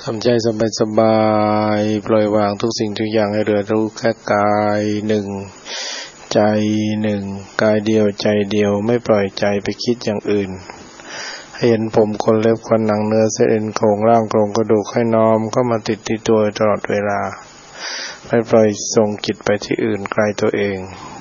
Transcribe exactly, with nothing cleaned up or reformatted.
ทำใจสบายๆปล่อยวางทุกสิ่งทุกอย่างให้เหลือรู้แค่กายหนึ่งใจหนึ่งกายเดียวใจเดียวไม่ปล่อยใจไปคิดอย่างอื่นให้เห็นผมขนเล็บฟันหนังเนื้อเส้นเอ็นโครงร่างโครงกระดูกให้น้อมเข้ามาติดที่ตัวตลอดเวลาไม่ปล่อยส่งจิตไปที่อื่นไกลตัวเอง